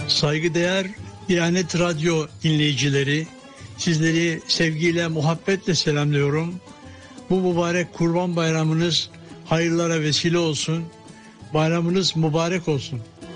Saygıdeğer Diyanet Radyo dinleyicileri, sizleri sevgiyle, muhabbetle selamlıyorum. Bu mübarek Kurban Bayramınız hayırlara vesile olsun. Bayramınız mübarek olsun.